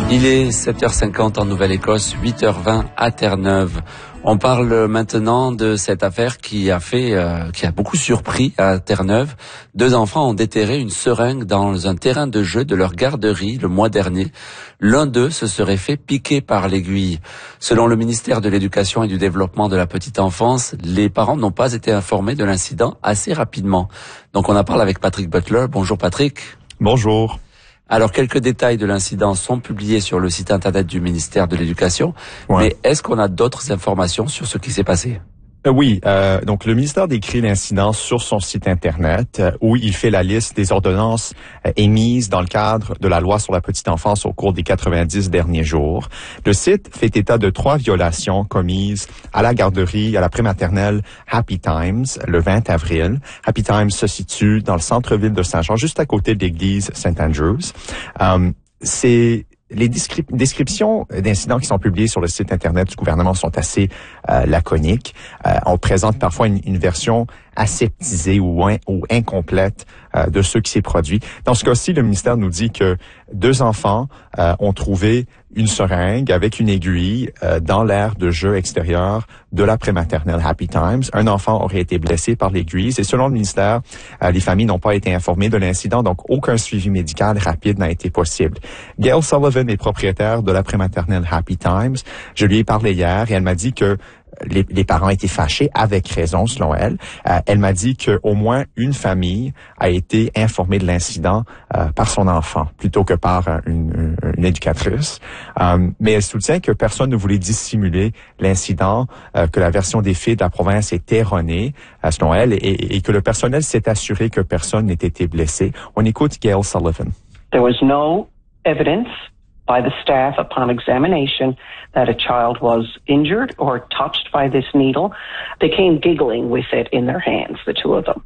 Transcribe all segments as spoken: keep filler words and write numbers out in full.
Il est sept heures cinquante en Nouvelle-Écosse, huit heures vingt à Terre-Neuve. On parle maintenant de cette affaire qui a fait, euh, qui a beaucoup surpris à Terre-Neuve. Deux enfants ont déterré une seringue dans un terrain de jeu de leur garderie le mois dernier. L'un d'eux se serait fait piquer par l'aiguille. Selon le ministère de l'Éducation et du Développement de la Petite Enfance, les parents n'ont pas été informés de l'incident assez rapidement. Donc on en parle avec Patrick Butler. Bonjour Patrick. Bonjour. Alors, quelques détails de l'incident sont publiés sur le site internet du ministère de l'Éducation. Ouais. Mais est-ce qu'on a d'autres informations sur ce qui s'est passé? Euh, oui, euh, donc le ministère décrit l'incident sur son site internet euh, où il fait la liste des ordonnances euh, émises dans le cadre de la loi sur la petite enfance au cours des quatre-vingt-dix derniers jours. Le site fait état de trois violations commises à la garderie, à la prématernelle Happy Times le vingt avril. Happy Times se situe dans le centre-ville de Saint-Jean, juste à côté de l'église Saint Andrews. Euh, c'est Les descrip- descriptions d'incidents qui sont publiées sur le site Internet du gouvernement sont assez euh, laconiques. Euh, on présente parfois une, une version aseptisée ou, in- ou incomplète euh, de ce qui s'est produit. Dans ce cas-ci, le ministère nous dit que deux enfants euh, ont trouvé une seringue avec une aiguille euh, dans l'aire de jeu extérieur de la prématernelle Happy Times. Un enfant aurait été blessé par l'aiguille et selon le ministère, euh, les familles n'ont pas été informées de l'incident, donc aucun suivi médical rapide n'a été possible. Gail Sullivan est propriétaire de la prématernelle Happy Times. Je lui ai parlé hier et elle m'a dit que Les, les parents étaient fâchés, avec raison selon elle. Euh, elle m'a dit qu'au moins une famille a été informée de l'incident euh, par son enfant, plutôt que par euh, une, une, une éducatrice. Euh, mais elle soutient que personne ne voulait dissimuler l'incident, euh, que la version des faits de la province est erronée, euh, selon elle, et, et que le personnel s'est assuré que personne n'ait été blessé. On écoute Gail Sullivan. There was no evidence by the staff upon examination that a child was injured or touched by this needle. They came giggling with it in their hands, the two of them.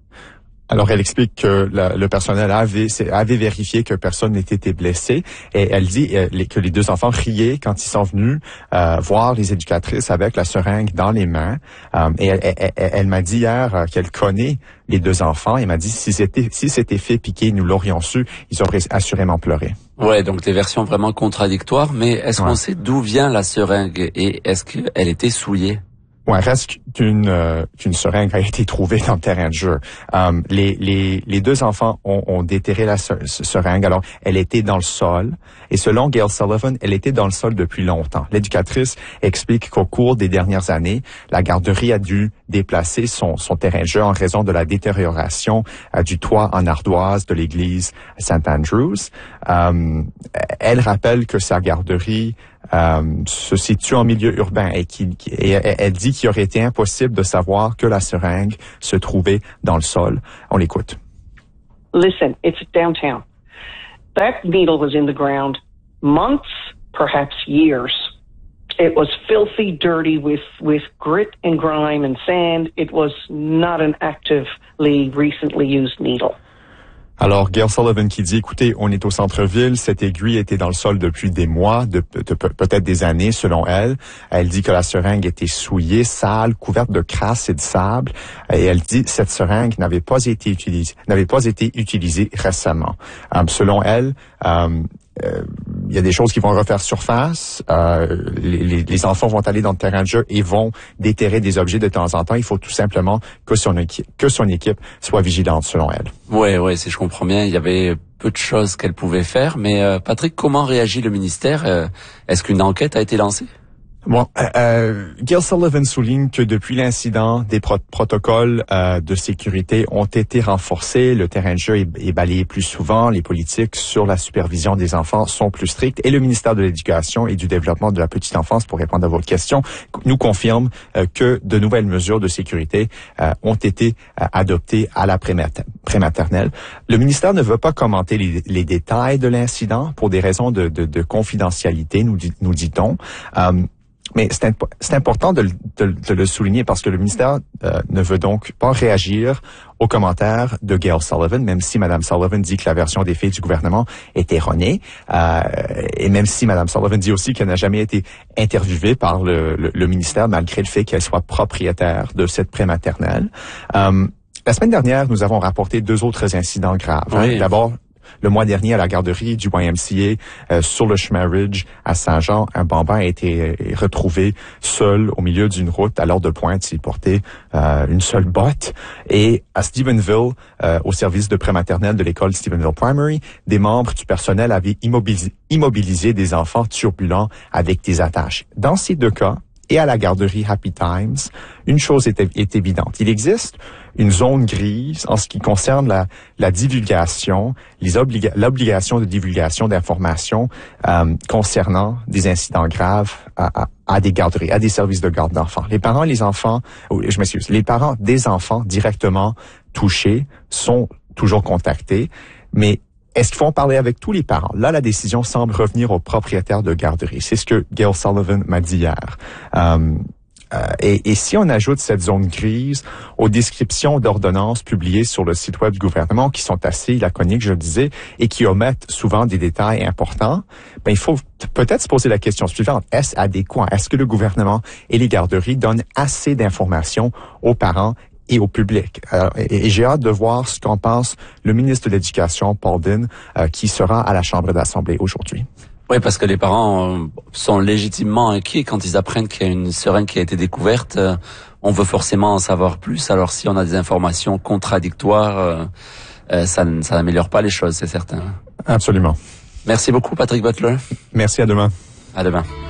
Alors, elle explique que la, le personnel avait, avait vérifié que personne n'était été blessé et elle dit euh, les, que les deux enfants riaient quand ils sont venus euh, voir les éducatrices avec la seringue dans les mains. Euh, et elle, elle, elle, elle m'a dit hier euh, qu'elle connaît les deux enfants. Elle m'a dit si c'était si c'était fait piquer, nous l'aurions su, ils auraient assurément pleuré. Ouais, donc des versions vraiment contradictoires. Mais est-ce ouais. qu'on sait d'où vient la seringue et est-ce qu'elle était souillée? Ouais, reste qu'une euh, qu'une seringue a été trouvée dans le terrain de jeu. Um, les les les deux enfants ont, ont déterré la seringue. Alors, elle était dans le sol et selon Gail Sullivan, elle était dans le sol depuis longtemps. L'éducatrice explique qu'au cours des dernières années, la garderie a dû déplacer son son terrain de jeu en raison de la détérioration euh, du toit en ardoise de l'église Saint Andrews. Um, elle rappelle que sa garderie Euh, se situe en milieu urbain et, qui, et elle dit qu'il aurait été impossible de savoir que la seringue se trouvait dans le sol. On l'écoute. Listen, it's downtown. That needle was in the ground months, perhaps years. It was filthy, dirty with, with grit and grime and sand. It was not an actively, recently used needle. Alors, Gail Sullivan qui dit, écoutez, on est au centre-ville, cette aiguille était dans le sol depuis des mois, de, de, de peut-être des années, selon elle. Elle dit que la seringue était souillée, sale, couverte de crasse et de sable. Et elle dit, cette seringue n'avait pas été utilisée, n'avait pas été utilisée récemment. Um, selon elle, um, Euh, il y a des choses qui vont refaire surface. Euh, les, les, les enfants vont aller dans le terrain de jeu et vont déterrer des objets de temps en temps. Il faut tout simplement que son équipe, que son équipe soit vigilante, selon elle. Ouais, ouais, si je comprends bien, il y avait peu de choses qu'elle pouvait faire. Mais euh, Patrick, comment réagit le ministère? euh, Est-ce qu'une enquête a été lancée? Bon, euh, euh, Gail Sullivan souligne que depuis l'incident, des pro- protocoles euh, de sécurité ont été renforcés, le terrain de jeu est, est balayé plus souvent, les politiques sur la supervision des enfants sont plus strictes et le ministère de l'Éducation et du Développement de la Petite Enfance, pour répondre à votre question, nous confirme euh, que de nouvelles mesures de sécurité euh, ont été euh, adoptées à la prémat- prématernelle. Le ministère ne veut pas commenter les, les détails de l'incident pour des raisons de, de, de confidentialité, nous, dit, nous dit-on. Euh, Mais c'est, imp- c'est important de, de, de le souligner parce que le ministère euh, ne veut donc pas réagir aux commentaires de Gail Sullivan, même si Mme Sullivan dit que la version des faits du gouvernement est erronée, euh, et même si Mme Sullivan dit aussi qu'elle n'a jamais été interviewée par le, le, le ministère, malgré le fait qu'elle soit propriétaire de cette prématernelle. Euh, la semaine dernière, nous avons rapporté deux autres incidents graves. Oui. D'abord, Le mois dernier, à la garderie du Y M C A, euh, sur le chemin Ridge à Saint-Jean, un bambin a été retrouvé seul au milieu d'une route à l'heure de pointe. Il portait euh, une seule botte. Et à Stephenville, euh, au service de prématernelle de l'école Stephenville Primary, des membres du personnel avaient immobilisé, immobilisé des enfants turbulents avec des attaches. Dans ces deux cas, et à la garderie Happy Times, une chose est, est évidente. Il existe une zone grise en ce qui concerne la, la divulgation, les obliga- l'obligation de divulgation d'informations euh, concernant des incidents graves à, à, à des garderies, à des services de garde d'enfants. Les parents et les enfants, oh, je m'excuse, les parents des enfants directement touchés sont toujours contactés, mais est-ce qu'il faut en parler avec tous les parents? Là, la décision semble revenir aux propriétaires de garderie. C'est ce que Gail Sullivan m'a dit hier. Euh, euh, et, et si on ajoute cette zone grise aux descriptions d'ordonnances publiées sur le site web du gouvernement, qui sont assez laconiques, je le disais, et qui omettent souvent des détails importants, ben il faut peut-être se poser la question suivante. Est-ce adéquat? Est-ce que le gouvernement et les garderies donnent assez d'informations aux parents et au public? Alors, et, et j'ai hâte de voir ce qu'en pense le ministre de l'Éducation, Paul Dinn, euh, qui sera à la Chambre d'Assemblée aujourd'hui. Oui, parce que les parents euh, sont légitimement inquiets quand ils apprennent qu'il y a une seringue qui a été découverte. Euh, on veut forcément en savoir plus. Alors si on a des informations contradictoires, euh, euh, ça, ça n'améliore pas les choses, c'est certain. Absolument. Merci beaucoup, Patrick Butler. Merci, à demain. À demain.